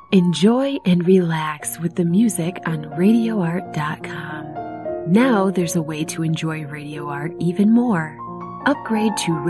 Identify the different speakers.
Speaker 1: Enjoy and relax with the music on RadioArt.com. Now there's a way to enjoy Radio Art even more. Upgrade to